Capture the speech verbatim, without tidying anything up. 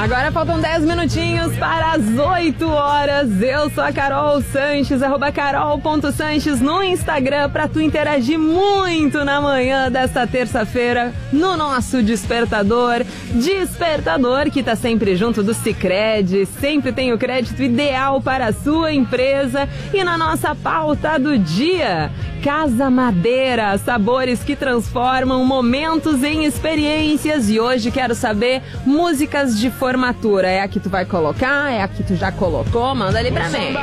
Agora faltam dez minutinhos para as oito horas. Eu sou a Carol Sanches, arroba carol ponto sanches no Instagram, pra tu interagir muito na manhã desta terça-feira no nosso Despertador. Despertador que tá sempre junto do Sicredi, sempre tem o crédito ideal para a sua empresa. E na nossa pauta do dia, Casa Madeira, sabores que transformam momentos em experiências. E hoje quero saber músicas de formatura. É a que tu vai colocar? É a que tu já colocou? Manda ali pra mim.